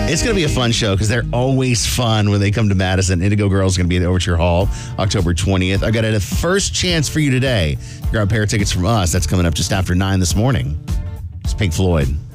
It's going to be a fun show because they're always fun when they come to Madison. Indigo Girls is going to be at the Overture Hall October 20th. I got a first chance for you today. Grab a pair of tickets from us. That's coming up just after 9 this morning. It's Pink Floyd.